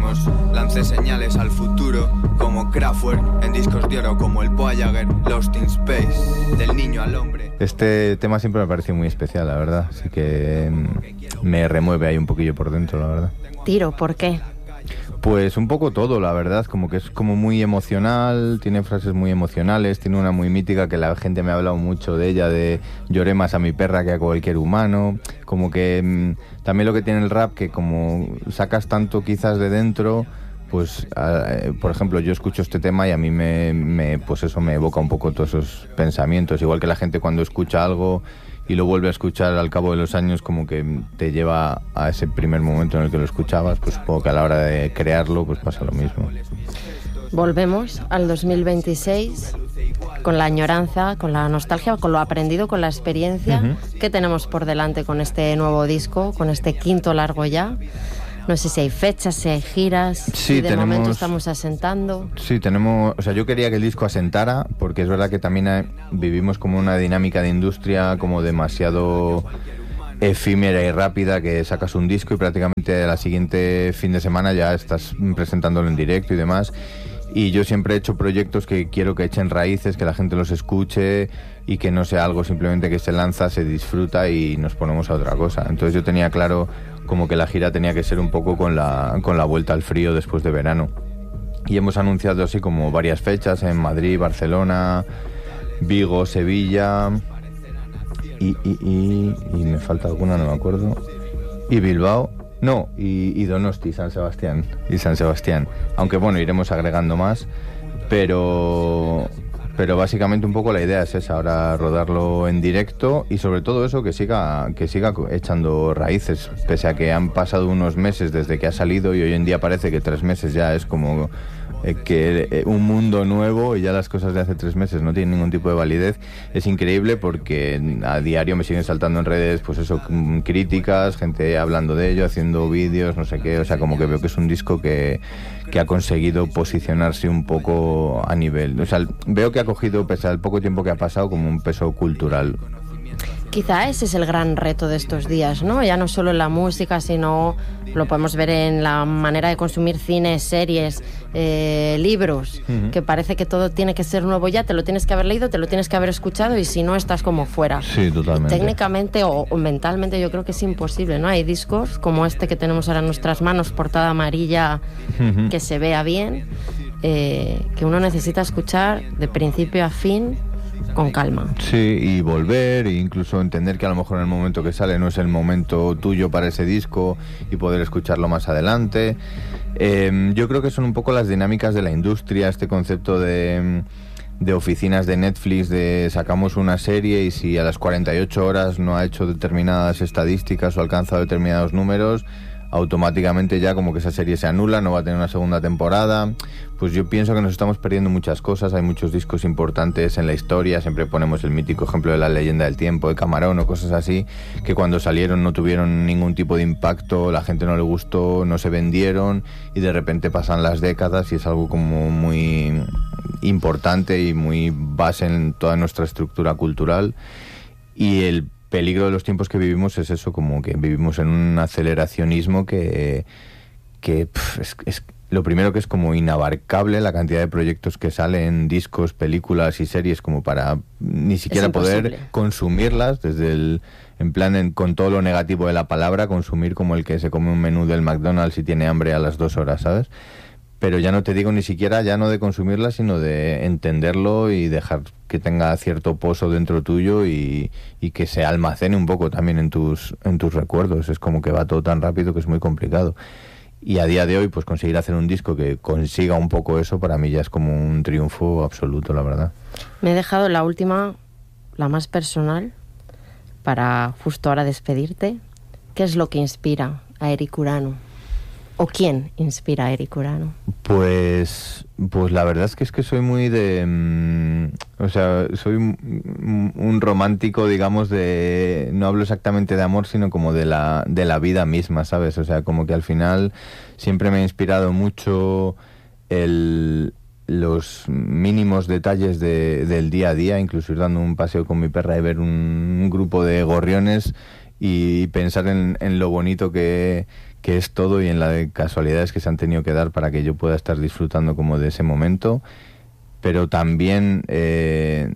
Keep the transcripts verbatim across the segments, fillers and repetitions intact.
cosmos. Lancé señales al futuro como Kraftwerk, en discos de oro como el Voyager, Lost in Space, del niño al hombre. Este tema siempre me parece muy especial, la verdad. Así que me remueve ahí un poquillo por dentro, la verdad. Tiro, ¿por qué? Pues un poco todo, la verdad, como que es como muy emocional, tiene frases muy emocionales, tiene una muy mítica que la gente me ha hablado mucho de ella, de lloré más a mi perra que a cualquier humano, como que mmm, también lo que tiene el rap, que como sacas tanto quizás de dentro, pues eh, por ejemplo yo escucho este tema y a mí me, me, pues eso me evoca un poco todos esos pensamientos, igual que la gente cuando escucha algo y lo vuelve a escuchar al cabo de los años, como que te lleva a ese primer momento en el que lo escuchabas, pues supongo que a la hora de crearlo pues pasa lo mismo. Volvemos al dos mil veintiséis con la añoranza, con la nostalgia, con lo aprendido, con la experiencia uh-huh. que tenemos por delante con este nuevo disco, con este quinto largo ya. No sé si hay fechas, si hay giras, sí, y de tenemos, momento estamos asentando. Sí, tenemos, o sea, yo quería que el disco asentara, porque es verdad que también hay, vivimos como una dinámica de industria como demasiado efímera y rápida, que sacas un disco y prácticamente la siguiente fin de semana ya estás presentándolo en directo y demás. Y yo siempre he hecho proyectos que quiero que echen raíces, que la gente los escuche y que no sea algo simplemente que se lanza, se disfruta y nos ponemos a otra cosa. Entonces yo tenía claro como que la gira tenía que ser un poco con la, con la vuelta al frío después de verano. Y hemos anunciado así como varias fechas en Madrid, Barcelona, Vigo, Sevilla y, y, y, y me falta alguna, no me acuerdo, y Bilbao. No, y, y Donosti, San Sebastián, y San Sebastián. Aunque bueno, iremos agregando más, pero, pero básicamente un poco la idea es esa, ahora rodarlo en directo y sobre todo eso, que siga, que siga echando raíces, pese a que han pasado unos meses desde que ha salido y hoy en día parece que tres meses ya es como eh, que eh, un mundo nuevo y ya las cosas de hace tres meses no tienen ningún tipo de validez. Es increíble porque a diario me siguen saltando en redes, pues eso, críticas, gente hablando de ello, haciendo vídeos, no sé qué, o sea, como que veo que es un disco que, que ha conseguido posicionarse un poco a nivel, o sea, veo que ha cogido, pese al poco tiempo que ha pasado, como un peso cultural. Quizá ese es el gran reto de estos días, ¿no? Ya no solo en la música, sino lo podemos ver en la manera de consumir cine, series, eh, libros, uh-huh. que parece que todo tiene que ser nuevo ya, te lo tienes que haber leído, te lo tienes que haber escuchado y si no estás como fuera. Sí, totalmente. Y técnicamente o, o mentalmente yo creo que es imposible, ¿no? Hay discos como este que tenemos ahora en nuestras manos, portada amarilla, uh-huh. que se vea bien, eh, que uno necesita escuchar de principio a fin con calma. Sí, y volver e incluso entender que a lo mejor en el momento que sale no es el momento tuyo para ese disco y poder escucharlo más adelante. Eh, yo creo que son un poco las dinámicas de la industria, este concepto de, de oficinas de Netflix, de sacamos una serie y si a las cuarenta y ocho horas no ha hecho determinadas estadísticas o ha alcanzado determinados números, automáticamente ya como que esa serie se anula, no va a tener una segunda temporada. Pues yo pienso que nos estamos perdiendo muchas cosas, hay muchos discos importantes en la historia, siempre ponemos el mítico ejemplo de La leyenda del tiempo, de Camarón o cosas así, que cuando salieron no tuvieron ningún tipo de impacto, la gente no le gustó, no se vendieron y de repente pasan las décadas y es algo como muy importante y muy base en toda nuestra estructura cultural. Y el peligro de los tiempos que vivimos es eso, como que vivimos en un aceleracionismo que, que pff, es, es lo primero que es como inabarcable la cantidad de proyectos que salen, discos, películas y series como para ni siquiera poder consumirlas desde el, en plan en, con todo lo negativo de la palabra, consumir como el que se come un menú del McDonald's y tiene hambre a las dos horas, ¿sabes? Pero ya no te digo ni siquiera, ya no de consumirla, sino de entenderlo y dejar que tenga cierto pozo dentro tuyo y, y que se almacene un poco también en tus, en tus recuerdos. Es como que va todo tan rápido que es muy complicado. Y a día de hoy, pues conseguir hacer un disco que consiga un poco eso, para mí ya es como un triunfo absoluto, la verdad. Me he dejado la última, la más personal, para justo ahora despedirte. ¿Qué es lo que inspira a Eric Urano? ¿O quién inspira a Eric Urano? Pues, pues la verdad es que es que soy muy de... Mmm, o sea, soy un, un romántico, digamos, de... No hablo exactamente de amor, sino como de la, de la vida misma, ¿sabes? O sea, como que al final siempre me ha inspirado mucho el... los mínimos detalles de, del día a día, incluso ir dando un paseo con mi perra y ver un, un grupo de gorriones y pensar en, en lo bonito que, que es todo, y en la de casualidades que se han tenido que dar para que yo pueda estar disfrutando como de ese momento, pero también eh,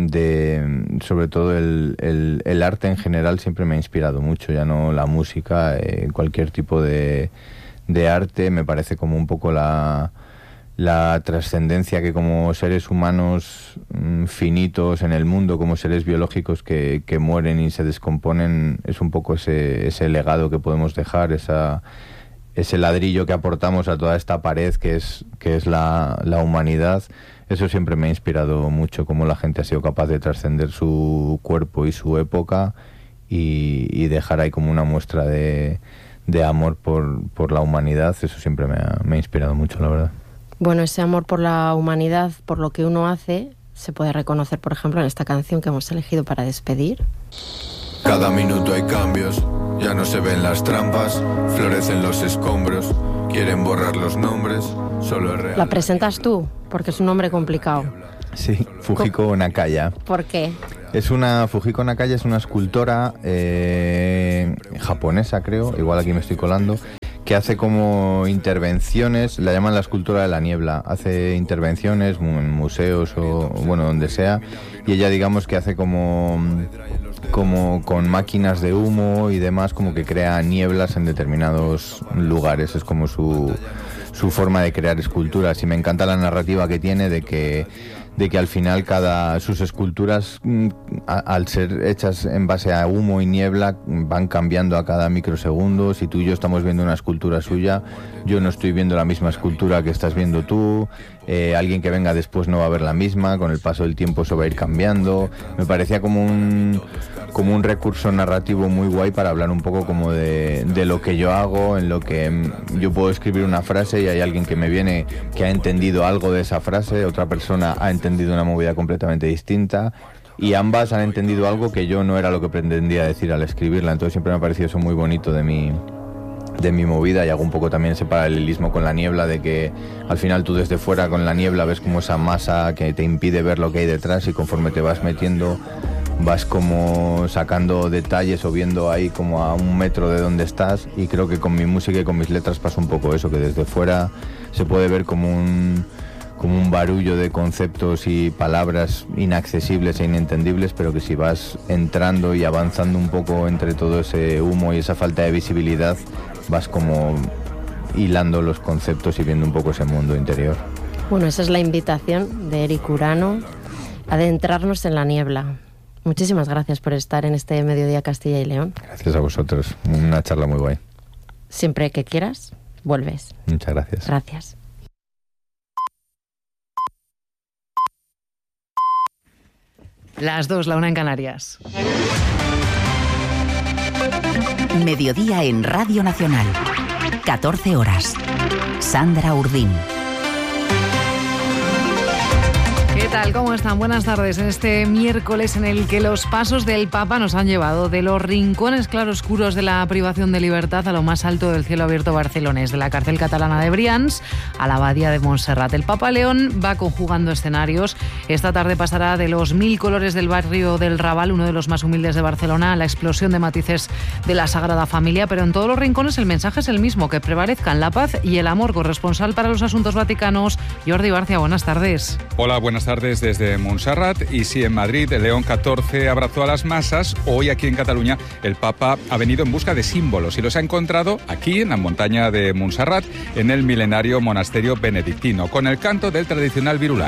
de sobre todo el, el, el arte en general siempre me ha inspirado mucho, ya no la música, eh, cualquier tipo de, de arte me parece como un poco la, la trascendencia que como seres humanos mmm, finitos en el mundo, como seres biológicos que, que mueren y se descomponen, es un poco ese, ese legado que podemos dejar, esa, ese ladrillo que aportamos a toda esta pared que es, que es la, la humanidad. Eso siempre me ha inspirado mucho, cómo la gente ha sido capaz de trascender su cuerpo y su época y, y dejar ahí como una muestra de, de amor por, por la humanidad. Eso siempre me ha, me ha inspirado mucho, la verdad. Bueno, ese amor por la humanidad, por lo que uno hace, se puede reconocer, por ejemplo, en esta canción que hemos elegido para despedir. Cada minuto hay cambios, ya no se ven las trampas, florecen los escombros, quieren borrar los nombres, solo es real. La presentas tú, porque es un nombre complicado. Sí, Fujiko Nakaya. ¿Por qué? Es una, Fujiko Nakaya es una escultora eh, japonesa, creo, igual aquí me estoy colando, que hace como intervenciones, la llaman la escultura de la niebla, hace intervenciones en museos o, bueno, donde sea, y ella digamos que hace como, como con máquinas de humo y demás, como que crea nieblas en determinados lugares, es como su, su forma de crear esculturas, y me encanta la narrativa que tiene de que de que al final cada sus esculturas a, al ser hechas en base a humo y niebla van cambiando a cada microsegundo. Si tú y yo estamos viendo una escultura suya, yo no estoy viendo la misma escultura que estás viendo tú, eh, alguien que venga después no va a ver la misma, con el paso del tiempo eso va a ir cambiando. Me parecía como un como un recurso narrativo muy guay para hablar un poco como de, de lo que yo hago, en lo que yo puedo escribir una frase y hay alguien que me viene que ha entendido algo de esa frase, otra persona ha entendido una movida completamente distinta y ambas han entendido algo que yo no era lo que pretendía decir al escribirla. Entonces siempre me ha parecido eso muy bonito de mi, de mi movida, y hago un poco también ese paralelismo con la niebla, de que al final tú desde fuera con la niebla ves como esa masa que te impide ver lo que hay detrás, y conforme te vas metiendo vas como sacando detalles o viendo ahí como a un metro de donde estás. Y creo que con mi música y con mis letras pasa un poco eso, que desde fuera se puede ver como un como un barullo de conceptos y palabras inaccesibles e inentendibles, pero que si vas entrando y avanzando un poco entre todo ese humo y esa falta de visibilidad, vas como hilando los conceptos y viendo un poco ese mundo interior. Bueno, esa es la invitación de Eric Urano, adentrarnos en la niebla. Muchísimas gracias por estar en este Mediodía Castilla y León. Gracias a vosotros, una charla muy guay. Siempre que quieras, vuelves. Muchas gracias. Gracias. Las dos, la una en Canarias. Mediodía en Radio Nacional. catorce horas. Sandra Urdín. ¿Qué tal? ¿Cómo están? Buenas tardes. En este miércoles en el que los pasos del Papa nos han llevado de los rincones claroscuros de la privación de libertad a lo más alto del cielo abierto barcelonés, de la cárcel catalana de Brians a la abadía de Montserrat. El Papa León va conjugando escenarios. Esta tarde pasará de los mil colores del barrio del Raval, uno de los más humildes de Barcelona, a la explosión de matices de la Sagrada Familia, pero en todos los rincones el mensaje es el mismo: que prevalezcan la paz y el amor. Corresponsal para los asuntos vaticanos, Jordi Barcia, buenas tardes. Hola, buenas tardes desde Montserrat. Y si en Madrid el León catorce abrazó a las masas, hoy aquí en Cataluña el Papa ha venido en busca de símbolos y los ha encontrado aquí en la montaña de Montserrat, en el milenario monasterio benedictino, con el canto del tradicional virulai.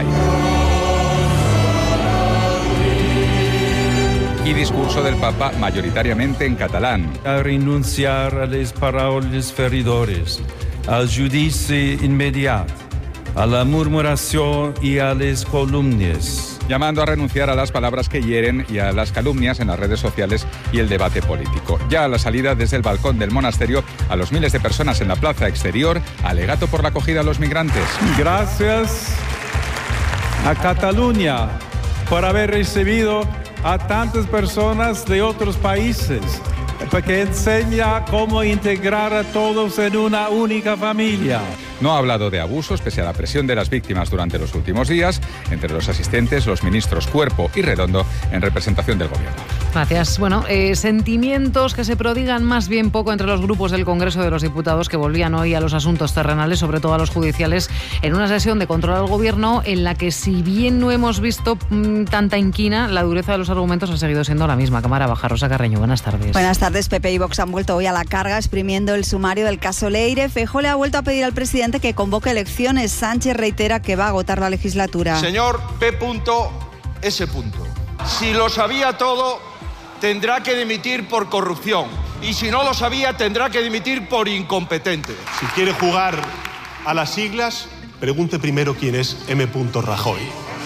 Y discurso del Papa mayoritariamente en catalán. A renunciar a les paraules feridores, al judici inmediat, a la murmuración y a las calumnias. Llamando a renunciar a las palabras que hieren y a las calumnias en las redes sociales y el debate político. Ya a la salida desde el balcón del monasterio, a los miles de personas en la plaza exterior, alegato por la acogida a los migrantes. Gracias a Cataluña por haber recibido a tantas personas de otros países, porque enseña cómo integrar a todos en una única familia. No ha hablado de abusos, pese a la presión de las víctimas durante los últimos días. Entre los asistentes, los ministros Cuerpo y Redondo, en representación del Gobierno. Gracias. Bueno, eh, sentimientos que se prodigan más bien poco entre los grupos del Congreso de los Diputados, que volvían hoy a los asuntos terrenales, sobre todo a los judiciales, en una sesión de control al Gobierno en la que, si bien no hemos visto mmm, tanta inquina, la dureza de los argumentos ha seguido siendo la misma. Cámara Baja. Rosa Carreño, buenas tardes. Buenas tardes. P P y Vox han vuelto hoy a la carga exprimiendo el sumario del caso Leire. Feijóo le ha vuelto a pedir al presidente que convoque elecciones. Sánchez reitera que va a agotar la legislatura. Señor P. S. Si lo sabía todo, tendrá que dimitir por corrupción. Y si no lo sabía, tendrá que dimitir por incompetente. Si quiere jugar a las siglas, pregunte primero quién es M. Rajoy.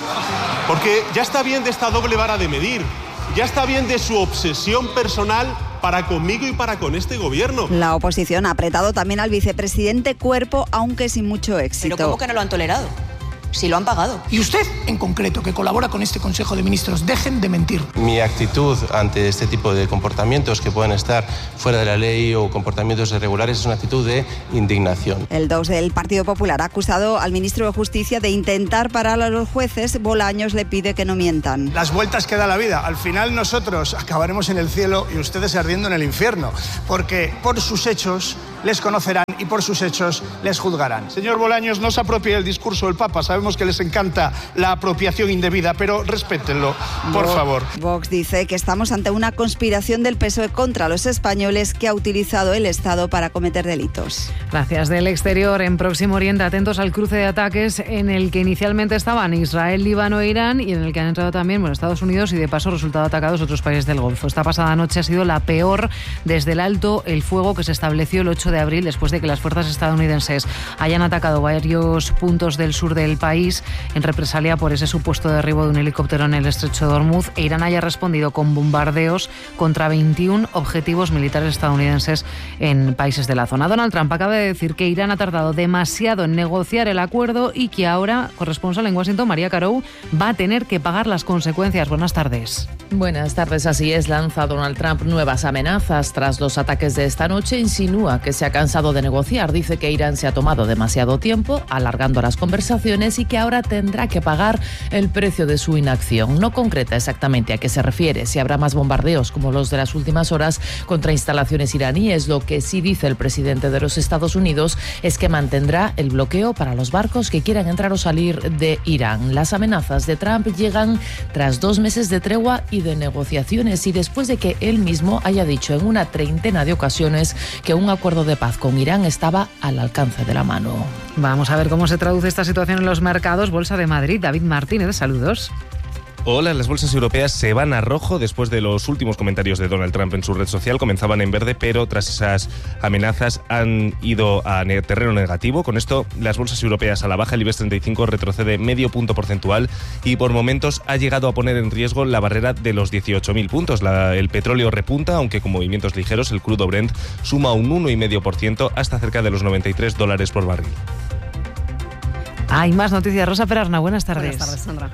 Porque ya está bien de esta doble vara de medir. Ya está bien de su obsesión personal para conmigo y para con este gobierno. La oposición ha apretado también al vicepresidente Cuerpo, aunque sin mucho éxito. ¿Pero cómo que no lo han tolerado? Si lo han pagado. Y usted, en concreto, que colabora con este Consejo de Ministros, dejen de mentir. Mi actitud ante este tipo de comportamientos que puedan estar fuera de la ley o comportamientos irregulares es una actitud de indignación. El dos del Partido Popular ha acusado al ministro de Justicia de intentar parar a los jueces. Bolaños le pide que no mientan. Las vueltas que da la vida. Al final nosotros acabaremos en el cielo y ustedes ardiendo en el infierno, porque por sus hechos les conocerán y por sus hechos les juzgarán. Señor Bolaños, no se apropie del discurso del Papa. Sabemos que les encanta la apropiación indebida, pero respétenlo, por Vox, favor. Vox dice que estamos ante una conspiración del P S O E contra los españoles que ha utilizado el Estado para cometer delitos. Gracias. Del exterior, en Próximo Oriente, atentos al cruce de ataques en el que inicialmente estaban Israel, Líbano e Irán, y en el que han entrado también bueno, Estados Unidos y de paso resultado atacados otros países del Golfo. Esta pasada noche ha sido la peor desde el alto el fuego que se estableció el ocho de abril, después de que las fuerzas estadounidenses hayan atacado varios puntos del sur del país en represalia por ese supuesto derribo de un helicóptero en el estrecho de Hormuz, e Irán haya respondido con bombardeos contra veintiún objetivos militares estadounidenses en países de la zona. Donald Trump acaba de decir que Irán ha tardado demasiado en negociar el acuerdo y que ahora, corresponsal en Washington, María Carou, va a tener que pagar las consecuencias. Buenas tardes. Buenas tardes. Así es, lanza Donald Trump nuevas amenazas tras los ataques de esta noche. Insinúa que se ha cansado de negociar. Dice que Irán se ha tomado demasiado tiempo alargando las conversaciones y que ahora tendrá que pagar el precio de su inacción. No concreta exactamente a qué se refiere, si habrá más bombardeos como los de las últimas horas contra instalaciones iraníes. Lo que sí dice el presidente de los Estados Unidos es que mantendrá el bloqueo para los barcos que quieran entrar o salir de Irán. Las amenazas de Trump llegan tras dos meses de tregua y de negociaciones y después de que él mismo haya dicho en una treintena de ocasiones que un acuerdo de paz con Irán estaba al alcance de la mano. Vamos a ver cómo se traduce esta situación en los mercados. Bolsa de Madrid, David Martínez, saludos. Hola, las bolsas europeas se van a rojo después de los últimos comentarios de Donald Trump en su red social. Comenzaban en verde, pero tras esas amenazas han ido a terreno negativo. Con esto, las bolsas europeas a la baja. El IBEX treinta y cinco retrocede medio punto porcentual y por momentos ha llegado a poner en riesgo la barrera de los dieciocho mil puntos. La, el petróleo repunta, aunque con movimientos ligeros. El crudo Brent suma un uno coma cinco por ciento hasta cerca de los noventa y tres dólares por barril. Hay más noticias. Rosa Perarna, buenas tardes. Buenas tardes, Sandra.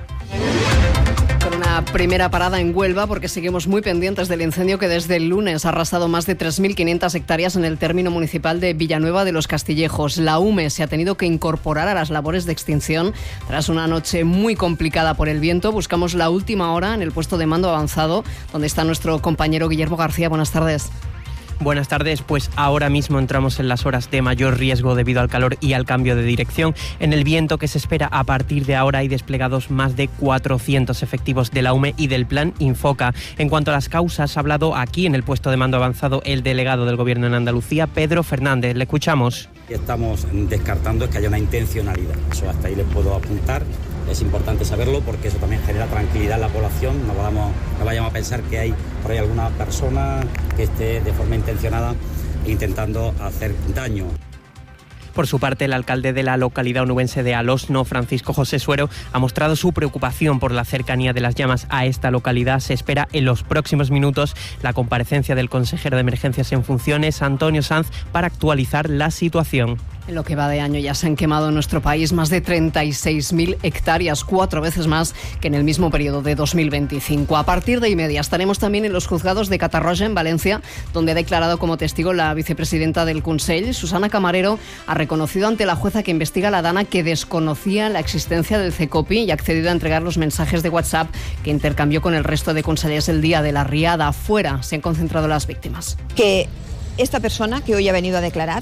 Con una primera parada en Huelva, porque seguimos muy pendientes del incendio que desde el lunes ha arrasado más de tres mil quinientas hectáreas en el término municipal de Villanueva de los Castillejos. La U M E se ha tenido que incorporar a las labores de extinción tras una noche muy complicada por el viento. Buscamos la última hora en el puesto de mando avanzado, donde está nuestro compañero Guillermo García. Buenas tardes. Buenas tardes, pues ahora mismo entramos en las horas de mayor riesgo debido al calor y al cambio de dirección. En el viento que se espera a partir de ahora hay desplegados más de cuatrocientos efectivos de la U M E y del Plan Infoca. En cuanto a las causas, ha hablado aquí en el puesto de mando avanzado el delegado del Gobierno en Andalucía, Pedro Fernández. Le escuchamos. Estamos descartando es que haya una intencionalidad. Eso hasta ahí les puedo apuntar. Es importante saberlo porque eso también genera tranquilidad en la población. No vayamos, no vayamos a pensar que hay por ahí alguna persona que esté de forma intencionada intentando hacer daño. Por su parte, el alcalde de la localidad onubense de Alosno, Francisco José Suero, ha mostrado su preocupación por la cercanía de las llamas a esta localidad. Se espera en los próximos minutos la comparecencia del consejero de Emergencias en funciones, Antonio Sanz, para actualizar la situación. En lo que va de año ya se han quemado en nuestro país más de treinta y seis mil hectáreas, cuatro veces más que en el mismo periodo de dos mil veinticinco. A partir de y media estaremos también en los juzgados de Catarroja, en Valencia, donde ha declarado como testigo la vicepresidenta del Consell. Susana Camarero ha reconocido ante la jueza que investiga la Dana que desconocía la existencia del CECOPI y ha accedido a entregar los mensajes de WhatsApp que intercambió con el resto de consellers el día de la riada. Fuera se han concentrado las víctimas. Que esta persona que hoy ha venido a declarar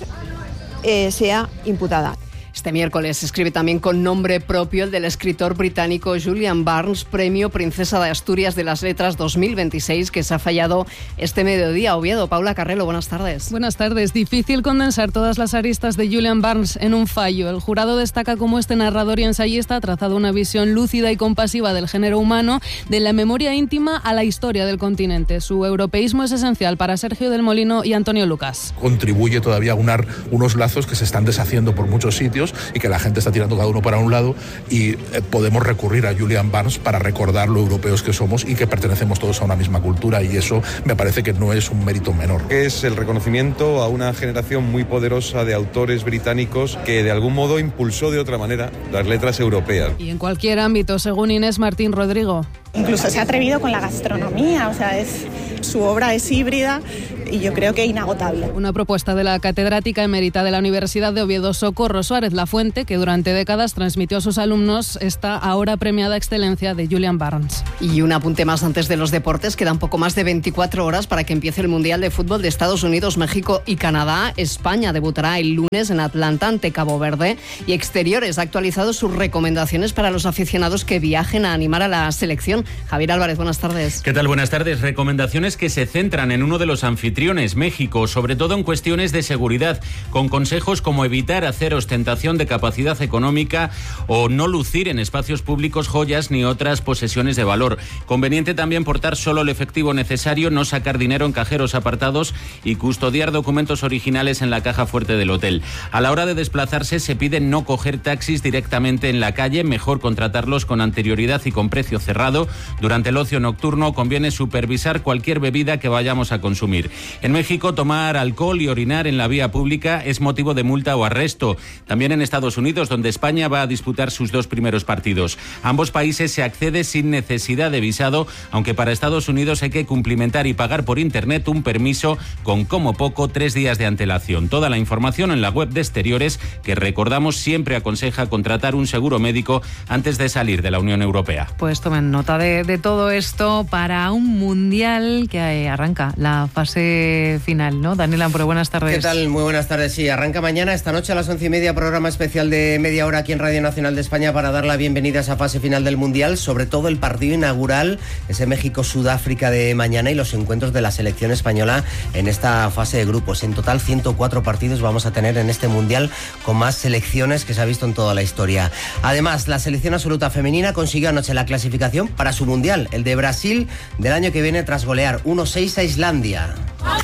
Eh, sea imputada. Este miércoles se escribe también con nombre propio el del escritor británico Julian Barnes, premio Princesa de Asturias de las Letras dos mil veintiséis, que se ha fallado este mediodía. Oviedo, Paula Carrelo, buenas tardes. Buenas tardes. Difícil condensar todas las aristas de Julian Barnes en un fallo. El jurado destaca cómo este narrador y ensayista ha trazado una visión lúcida y compasiva del género humano, de la memoria íntima a la historia del continente. Su europeísmo es esencial para Sergio del Molino y Antonio Lucas. Contribuye todavía a unar unos lazos que se están deshaciendo por muchos sitios y que la gente está tirando cada uno para un lado, y eh, podemos recurrir a Julian Barnes para recordar lo europeos que somos y que pertenecemos todos a una misma cultura, y eso me parece que no es un mérito menor. Es el reconocimiento a una generación muy poderosa de autores británicos que de algún modo impulsó de otra manera las letras europeas. Y en cualquier ámbito, según Inés Martín Rodrigo. Incluso se ha atrevido con la gastronomía, o sea, es, su obra es híbrida y yo creo que inagotable. Una propuesta de la catedrática emérita de la Universidad de Oviedo, Socorro Suárez Lafuente, que durante décadas transmitió a sus alumnos esta ahora premiada excelencia de Julian Barnes. Y un apunte más antes de los deportes. Quedan poco más de veinticuatro horas para que empiece el Mundial de Fútbol de Estados Unidos, México y Canadá. España debutará el lunes en Atlanta ante Cabo Verde, y Exteriores ha actualizado sus recomendaciones para los aficionados que viajen a animar a la selección. Javier Álvarez, buenas tardes. ¿Qué tal? Buenas tardes. Recomendaciones que se centran en uno de los anfitriones, México, sobre todo en cuestiones de seguridad, con consejos como evitar hacer ostentación de capacidad económica o no lucir en espacios públicos joyas ni otras posesiones de valor. Conveniente también portar solo el efectivo necesario, no sacar dinero en cajeros apartados y custodiar documentos originales en la caja fuerte del hotel. A la hora de desplazarse se pide no coger taxis directamente en la calle, mejor contratarlos con anterioridad y con precio cerrado. Durante el ocio nocturno conviene supervisar cualquier bebida que vayamos a consumir. En México, tomar alcohol y orinar en la vía pública es motivo de multa o arresto. También en Estados Unidos, donde España va a disputar sus dos primeros partidos. Ambos países se accede sin necesidad de visado, aunque para Estados Unidos hay que cumplimentar y pagar por internet un permiso con como poco tres días de antelación. Toda la información en la web de Exteriores, que recordamos siempre aconseja contratar un seguro médico antes de salir de la Unión Europea. Pues tomen nota de, de todo esto para un mundial que arranca la fase final, ¿no? Daniel Amparo, buenas tardes. ¿Qué tal? Muy buenas tardes. Sí, arranca mañana, esta noche a las once y media, programa especial de media hora aquí en Radio Nacional de España para dar la bienvenida a esa fase final del mundial, sobre todo el partido inaugural, ese México-Sudáfrica de mañana, y los encuentros de la selección española en esta fase de grupos. En total, ciento cuatro partidos vamos a tener en este mundial, con más selecciones que se ha visto en toda la historia. Además, la selección absoluta femenina consiguió anoche la clasificación para su mundial, el de Brasil del año que viene, tras golear uno seis a Islandia.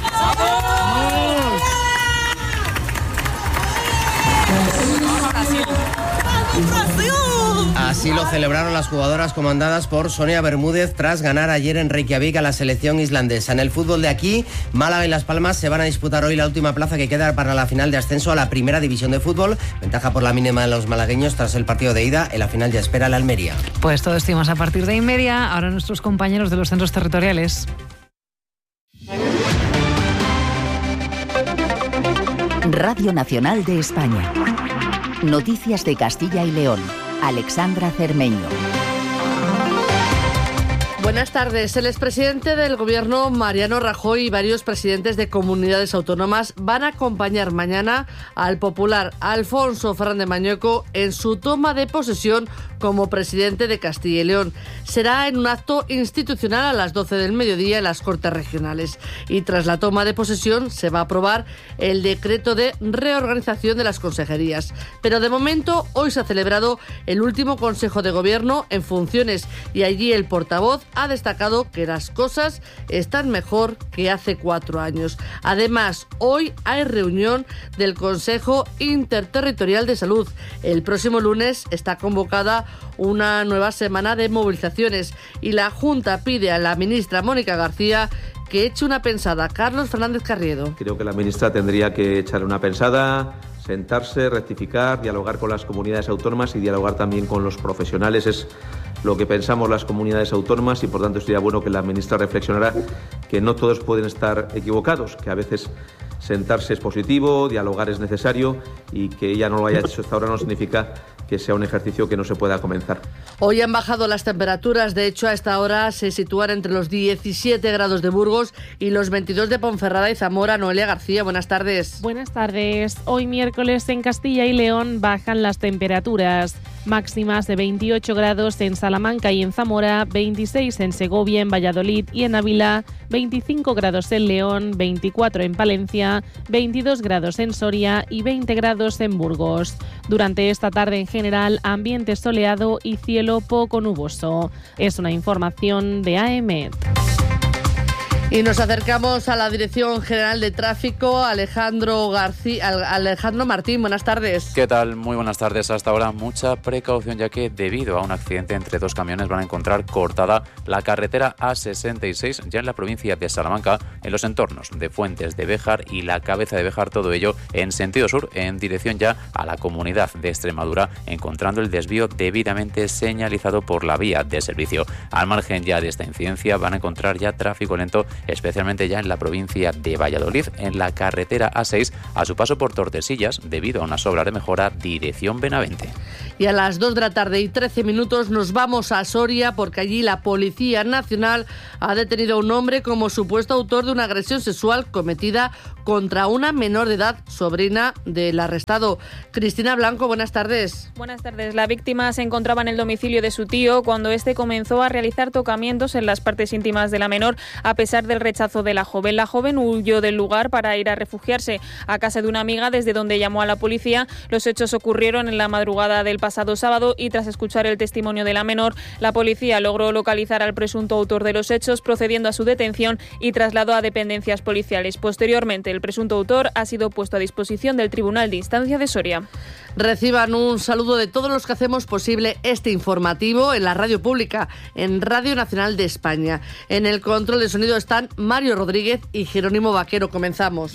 Así lo celebraron las jugadoras comandadas por Sonia Bermúdez tras ganar ayer en Reykjavik a la selección islandesa. En el fútbol de aquí, Málaga y Las Palmas se van a disputar hoy la última plaza que queda para la final de ascenso a la primera división de fútbol. Ventaja por la mínima de los malagueños tras el partido de ida. En la final ya espera la Almería. Pues todo esto y más a partir de y media. Ahora nuestros compañeros de los centros territoriales. Radio Nacional de España. Noticias de Castilla y León. Alexandra Cermeño. Buenas tardes. El expresidente del Gobierno, Mariano Rajoy, y varios presidentes de comunidades autónomas van a acompañar mañana al popular Alfonso Fernández Mañueco en su toma de posesión como presidente de Castilla y León. Será en un acto institucional a las doce del mediodía en las Cortes Regionales. Y tras la toma de posesión se va a aprobar el decreto de reorganización de las consejerías. Pero de momento, hoy se ha celebrado el último Consejo de Gobierno en funciones, y allí el portavoz ha destacado que las cosas están mejor que hace cuatro años. Además, hoy hay reunión del Consejo Interterritorial de Salud. El próximo lunes está convocada una nueva semana de movilizaciones y la Junta pide a la ministra Mónica García que eche una pensada. Carlos Fernández Carriedo. Creo que la ministra tendría que echar una pensada sentarse, rectificar, dialogar con las comunidades autónomas y dialogar también con los profesionales. Es lo que pensamos las comunidades autónomas y por tanto sería bueno que la ministra reflexionara que no todos pueden estar equivocados, que a veces sentarse es positivo, dialogar es necesario y que ella no lo haya hecho hasta ahora no significa que sea un ejercicio que no se pueda comenzar. Hoy han bajado las temperaturas, de hecho a esta hora se sitúan entre los diecisiete grados de Burgos y los veintidós de Ponferrada y Zamora. Noelia García, buenas tardes. Buenas tardes. Hoy miércoles en Castilla y León bajan las temperaturas. Máximas de veintiocho grados en Salamanca y en Zamora, veintiséis en Segovia, en Valladolid y en Ávila, veinticinco grados en León, veinticuatro en Palencia, veintidós grados en Soria y veinte grados en Burgos. Durante esta tarde en general, ambiente soleado y cielo poco nuboso. Es una información de A E M E T. Y nos acercamos a la Dirección General de Tráfico. Alejandro García, Alejandro Martín, buenas tardes. ¿Qué tal? Muy buenas tardes. Hasta ahora mucha precaución, ya que debido a un accidente entre dos camiones van a encontrar cortada la carretera A sesenta y seis ya en la provincia de Salamanca, en los entornos de Fuentes de Béjar y la Cabeza de Béjar, todo ello en sentido sur, en dirección ya a la Comunidad de Extremadura, encontrando el desvío debidamente señalizado por la vía de servicio. Al margen ya de esta incidencia van a encontrar ya tráfico lento, especialmente ya en la provincia de Valladolid, en la carretera A seis, a su paso por Tordesillas, debido a unas obras de mejora, dirección Benavente. Y a las dos de la tarde y trece minutos nos vamos a Soria, porque allí la Policía Nacional ha detenido a un hombre como supuesto autor de una agresión sexual cometida contra una menor de edad, sobrina del arrestado. Cristina Blanco, buenas tardes. Buenas tardes. La víctima se encontraba en el domicilio de su tío cuando este comenzó a realizar tocamientos en las partes íntimas de la menor, a pesar del rechazo de la joven. La joven huyó del lugar para ir a refugiarse a casa de una amiga, desde donde llamó a la policía. Los hechos ocurrieron en la madrugada del pasado sábado y tras escuchar el testimonio de la menor, la policía logró localizar al presunto autor de los hechos, procediendo a su detención y trasladó a dependencias policiales. Posteriormente, el presunto autor ha sido puesto a disposición del Tribunal de Instancia de Soria. Reciban un saludo de todos los que hacemos posible este informativo en la radio pública, en Radio Nacional de España. En el control de sonido están Mario Rodríguez y Jerónimo Vaquero. Comenzamos.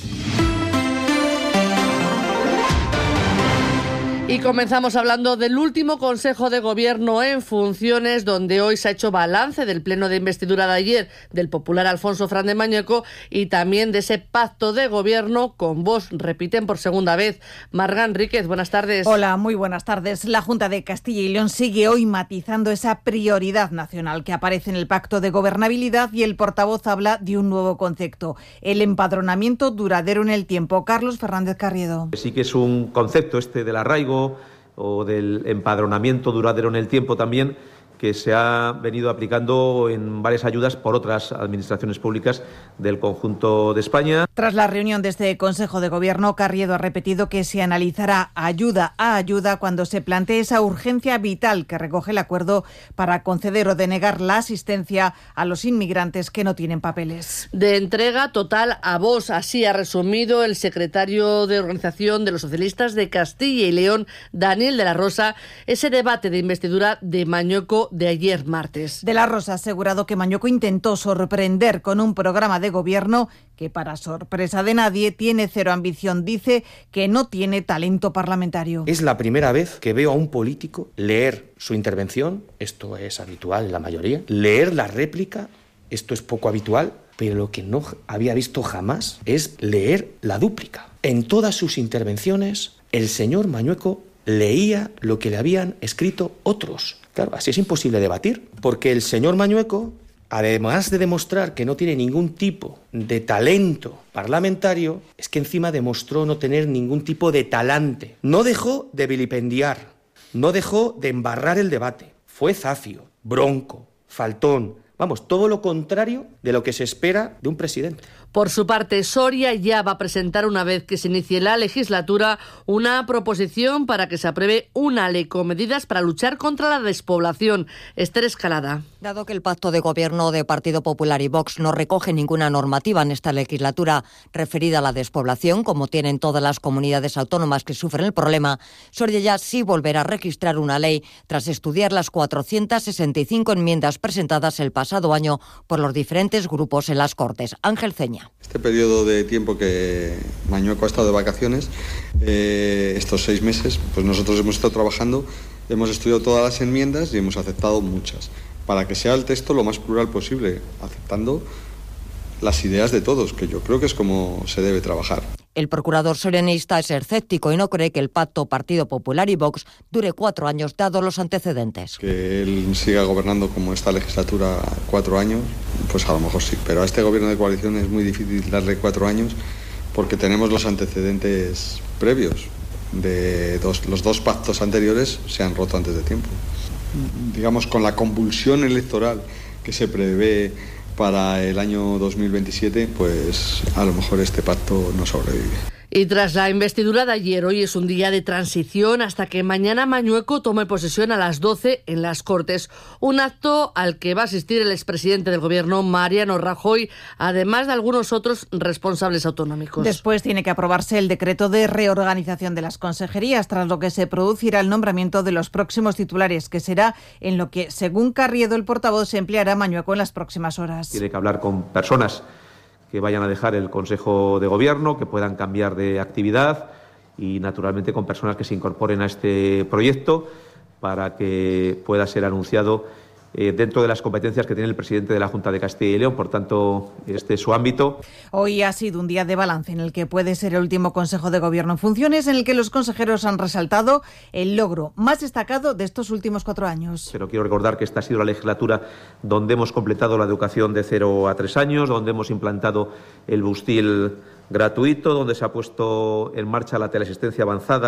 Y comenzamos hablando del último Consejo de Gobierno en funciones, donde hoy se ha hecho balance del pleno de investidura de ayer del popular Alfonso Fernández Mañueco y también de ese pacto de gobierno con Vox. Repiten por segunda vez. Marga Enríquez, buenas tardes. Hola, muy buenas tardes. La Junta de Castilla y León sigue hoy matizando esa prioridad nacional que aparece en el pacto de gobernabilidad y el portavoz habla de un nuevo concepto, el empadronamiento duradero en el tiempo. Carlos Fernández Carriedo. Sí que es un concepto este del arraigo o del empadronamiento duradero en el tiempo también, que se ha venido aplicando en varias ayudas por otras administraciones públicas del conjunto de España. Tras la reunión de este Consejo de Gobierno, Carriedo ha repetido que se analizará ayuda a ayuda cuando se plantee esa urgencia vital que recoge el acuerdo para conceder o denegar la asistencia a los inmigrantes que no tienen papeles. De entrega total a Vox, así ha resumido el secretario de Organización de los Socialistas de Castilla y León, Daniel de la Rosa, ese debate de investidura de Mañueco de ayer martes. De la Rosa ha asegurado que Mañueco intentó sorprender con un programa de gobierno que, para sorpresa de nadie, tiene cero ambición. Dice que no tiene talento parlamentario. Es la primera vez que veo a un político leer su intervención, esto es habitual en la mayoría, leer la réplica, esto es poco habitual, pero lo que no había visto jamás es leer la dúplica. En todas sus intervenciones, el señor Mañueco leía lo que le habían escrito otros. Claro, así es imposible debatir, porque el señor Mañueco, además de demostrar que no tiene ningún tipo de talento parlamentario, es que encima demostró no tener ningún tipo de talante. No dejó de vilipendiar, no dejó de embarrar el debate. Fue zafio, bronco, faltón, vamos, todo lo contrario de lo que se espera de un presidente. Por su parte, Soria ya va a presentar, una vez que se inicie la legislatura, una proposición para que se apruebe una ley con medidas para luchar contra la despoblación. Esther Escalada. Dado que el pacto de gobierno de Partido Popular y Vox no recoge ninguna normativa en esta legislatura referida a la despoblación, como tienen todas las comunidades autónomas que sufren el problema, Soria ya sí volverá a registrar una ley tras estudiar las cuatrocientas sesenta y cinco enmiendas presentadas el pasado año por los diferentes grupos en las Cortes. Ángel Ceña. Cataluña. Este periodo de tiempo que Mañueco ha estado de vacaciones, eh, estos seis meses, pues nosotros hemos estado trabajando, hemos estudiado todas las enmiendas y hemos aceptado muchas, para que sea el texto lo más plural posible, aceptando las ideas de todos, que yo creo que es como se debe trabajar. El procurador soranista es escéptico y no cree que el pacto Partido Popular y Vox dure cuatro años, dados los antecedentes. Que él siga gobernando como esta legislatura cuatro años, pues a lo mejor sí, pero a este gobierno de coalición es muy difícil darle cuatro años porque tenemos los antecedentes previos. De dos, los dos pactos anteriores se han roto antes de tiempo. Digamos, con la convulsión electoral que se prevé para el año dos mil veintisiete, pues a lo mejor este pacto no sobrevive. Y tras la investidura de ayer, hoy es un día de transición hasta que mañana Mañueco tome posesión a las doce en las Cortes. Un acto al que va a asistir el expresidente del Gobierno, Mariano Rajoy, además de algunos otros responsables autonómicos. Después tiene que aprobarse el decreto de reorganización de las consejerías, tras lo que se producirá el nombramiento de los próximos titulares, que será en lo que, según Carriedo, el portavoz, se empleará Mañueco en las próximas horas. Tiene que hablar con personas que vayan a dejar el Consejo de Gobierno, que puedan cambiar de actividad y, naturalmente, con personas que se incorporen a este proyecto para que pueda ser anunciado eh, dentro de las competencias que tiene el presidente de la Junta de Castilla y León. Por tanto, este es su ámbito. Hoy ha sido un día de balance en el que puede ser el último Consejo de Gobierno en funciones, en el que los consejeros han resaltado el logro más destacado de estos últimos cuatro años. Pero quiero recordar que esta ha sido la legislatura donde hemos completado la educación de cero a tres años, donde hemos implantado el bustil gratuito, donde se ha puesto en marcha la teleasistencia avanzada